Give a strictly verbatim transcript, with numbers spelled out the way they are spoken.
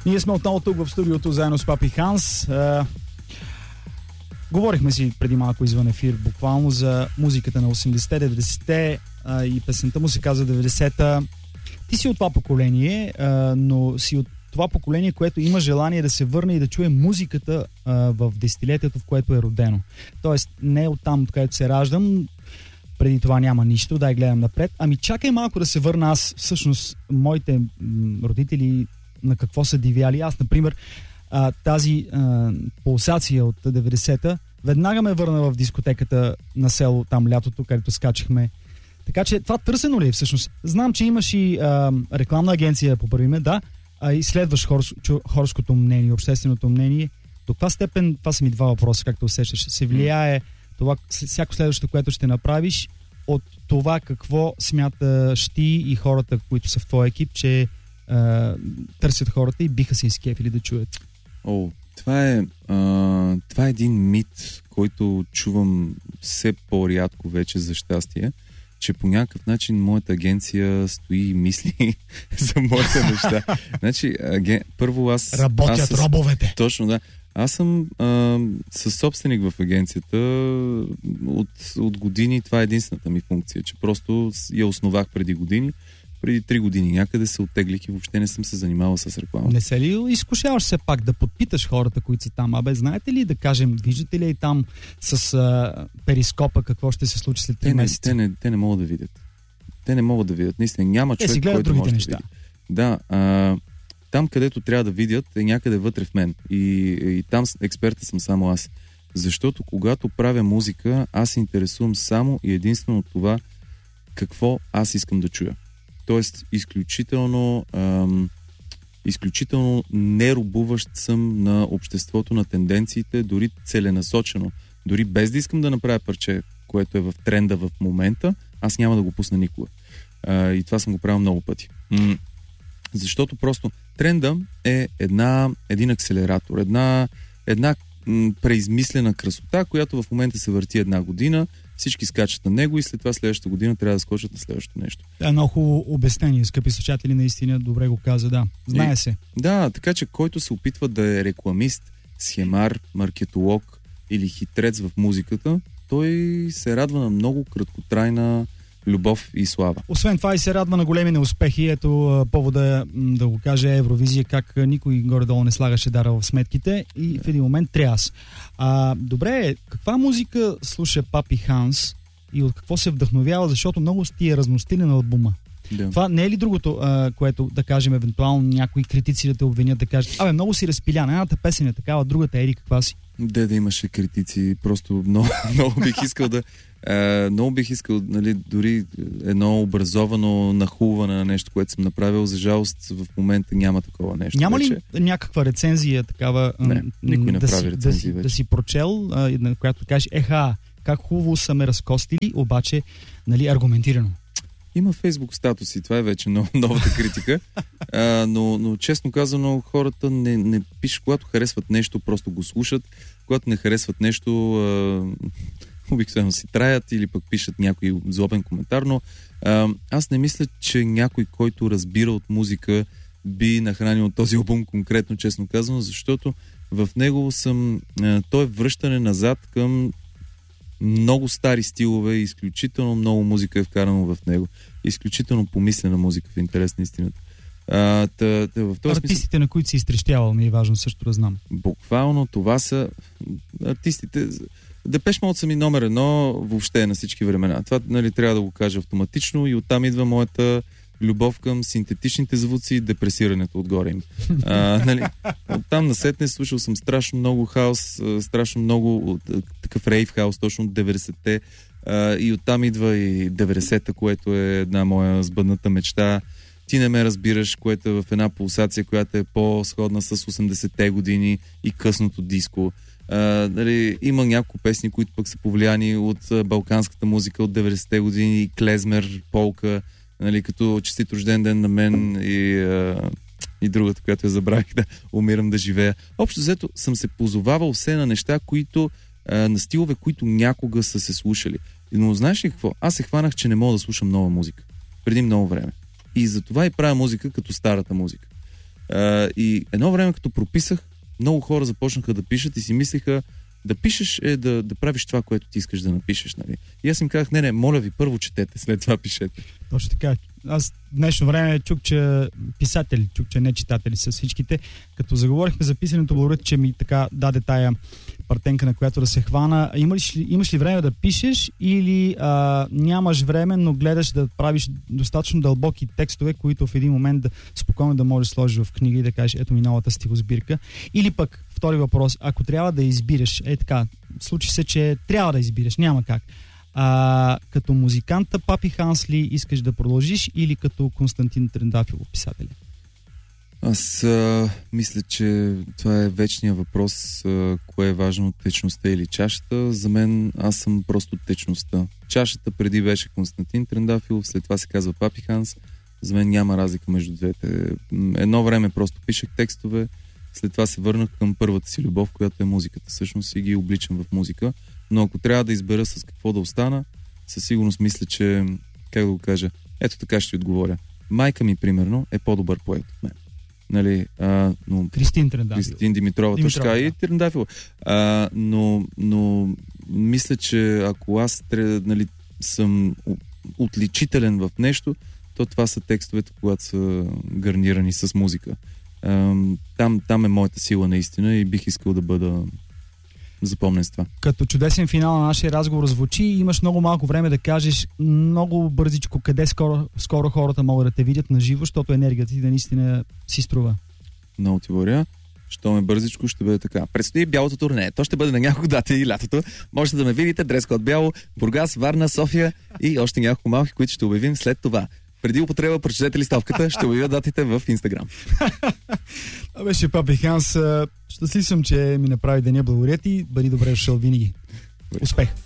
Ние сме отново тук в студиото заедно с Папи Ханс. А, говорихме си преди малко извън ефир буквално за музиката на осемдесетте, деветдесетте а, и песента му се казва деветдесета. Ти си от това поколение, а, но си от това поколение, което има желание да се върне и да чуе музиката а, в десетилетието, в което е родено. Тоест не от там, откъдето се раждам, преди това няма нищо, дай гледам напред. Ами чакай малко да се върна аз, всъщност, моите м, родители на какво са дивяли. Аз, например, а, тази а, пулсация от деветдесета веднага ме върна в дискотеката на село, там лятото, където скачихме. Така че това търсено ли е всъщност? Знам, че имаш и а, рекламна агенция по първи ме, да, а и следваш хорс, хорското мнение, общественото мнение. До каква степен, това са ми два въпроса, както усещаш, се влияе това, всяко следващо, което ще направиш, от това какво смяташ ти и хората, които са в твоя екип, че а, търсят хората и биха се изкефили да чуят? О, това е, а, това е един мит, който чувам все по-рядко вече, за щастие, че по някакъв начин моята агенция стои и мисли за моите неща. Значи, аген... първо аз... Работят аз с... робовете. Точно, да. Аз съм а, със собственик в агенцията от, от години. Това е единствената ми функция, че просто я основах преди години. Преди три години някъде се оттеглих и въобще не съм се занимавал с реклама. Не се ли изкушаваш все пак да подпиташ хората, които си там? Абе, знаете ли, да кажем, виждате ли и там с а, перископа какво ще се случи след три те не, месеца? Те не, те не могат да видят. Те не могат да видят. Наистина, няма те човек, който може неща. да види. Да, а, там където трябва да видят е някъде вътре в мен. И, и там експерта съм само аз. Защото когато правя музика, аз се интересувам само и единствено от това какво аз искам да чуя. Тоест, изключително, ам, изключително неробуващ съм на обществото, на тенденциите, дори целенасочено. Дори без да искам да направя парче, което е в тренда в момента, аз няма да го пусна никога. А, и това съм го правил много пъти. М- защото просто тренда е една, един акселератор, една, една м- преизмислена красота, която в момента се върти една година, всички скачат на него и след това следващата година трябва да скочат на следващото нещо. Да, много хубаво обяснение, скъпи слушатели, наистина добре го каза, да. Знае и, се. Да, така че който се опитва да е рекламист, схемар, маркетолог или хитрец в музиката, той се радва на много краткотрайна любов и слава. Освен това и се радва на големи неуспехи. Ето повода да го каже Евровизия, как никой горе-долу не слагаше дара в сметките и да. В един момент тряс. А, добре, каква музика слуша Папи Ханс и от какво се вдъхновява, защото много ти е разностилен албума. Да. Това не е ли другото, а, което да кажем евентуално някои критици да те обвинят, да кажат, абе много си разпилян, едната песен е такава, другата ери каква си? Де да имаше критици, просто много, много бих искал да Uh, много бих искал, нали, дори едно образовано нахулване на нещо, което съм направил. За жалост в момента няма такова нещо. Няма вече. ли някаква рецензия такава? Не, никой не да прави си, рецензии да, вече. Да си прочел, а, на която кажеш, еха, как хубаво са ме разкостили, обаче, нали, аргументирано. Има Фейсбук статуси, това е вече нов, новата критика. а, но, но честно казано, хората не, не пишат, когато харесват нещо, просто го слушат. Когато не харесват нещо, а, обикновено си траят или пък пишат някой злобен коментар, но а, аз не мисля, че някой, който разбира от музика, би нахранил този албум конкретно, честно казано, защото в него съм... А, то е връщане назад към много стари стилове, изключително много музика е вкарано в него. Изключително помислена музика, в интерес на истината. А, тъ, тъ, в този артистите, смисъл, на които си изтрещявал, ми е важно също да знам. Буквално това са артистите... Депеш Мод са ми номер едно въобще на всички времена. Това, нали, трябва да го кажа автоматично и оттам идва моята любов към синтетичните звуци и депресирането отгоре им. А, нали, оттам насетне слушал съм страшно много хаус, страшно много такъв рейв хаус, точно от деветдесетте, а, и оттам идва и деветдесета, което е една моя сбъдната мечта. Ти не ме разбираш, което е в една пулсация, която е по-сходна с осемдесетте години и късното диско. Uh, нали, има няколко песни, които пък са повлияни от uh, балканската музика от деветдесетте години, клезмер, полка, нали, като честит рожден ден на мен и, uh, и другата, която я забравих, да умирам да живея. Общо взето съм се позовавал все на неща, които, uh, на стилове, които някога са се слушали. Но знаеш ли какво? Аз се хванах, че не мога да слушам нова музика. Преди много време. И затова и правя музика като старата музика. А, и едно време, като прописах, много хора започнаха да пишат и си мислиха, да пишеш е да, да правиш това, което ти искаш да напишеш. Нали? И аз им казах, не, не, моля ви, първо четете, след това пишете. Точно така. Аз в днешно време чух, че писатели, чух, че не читатели са всичките. Като заговорихме за писането, благодаря, че ми така даде тая партенка, на която да се хвана. Имаш ли, имаш ли време да пишеш или а, нямаш време, но гледаш да правиш достатъчно дълбоки текстове, които в един момент да, спокойно да можеш да сложиш в книга и да кажеш, ето ми новата стихосбирка. Или пък, втори въпрос, ако трябва да избираш, е така, случи се, че трябва да избираш, няма как. А, като музиканта Папи Ханс ли искаш да продължиш или като Константин Трендафилов, писателя? Аз а, мисля, че това е вечният въпрос, а, кое е важно, течността или чашата. За мен аз съм просто течността. Чашата преди беше Константин Трендафилов, след това се казва Папи Ханс. За мен няма разлика между двете. Едно време просто пишех текстове, след това се върнах към първата си любов, която е музиката. Всъщност и ги обличам в музика. Но ако трябва да избера с какво да остана, със сигурност мисля, че, как да го кажа, ето така ще отговоря. Майка ми, примерно, е по-добър поет от мен. Нали, а, но... Кристин Трендафилов. Кристин Димитрова, точно така, и Трендафилова. А, но, но мисля, че ако аз нали, съм отличителен в нещо, то това са текстовете, когато са гарнирани с музика. А, там, там е моята сила наистина и бих искал да бъда запомнен с това. Като чудесен финал на нашия разговор звучи, имаш много малко време да кажеш много бързичко къде скоро, скоро хората могат да те видят на живо, защото енергията ти да наистина си струва. Много ти благодаря. Що ме бързичко ще бъде така. Предстои бялото турне. То ще бъде на няколко дати и лятото. Можете да ме видите, дрес-код бяло, Бургас, Варна, София и още няколко малки, които ще обявим след това. Преди употреба, прочетете листовката, ще обявя датите в Инстаграм. Това беше Папи Ханс. Щастлив съм, че ми направи деня. Благодаря ти. Бъди добре дошъл винаги. Успех!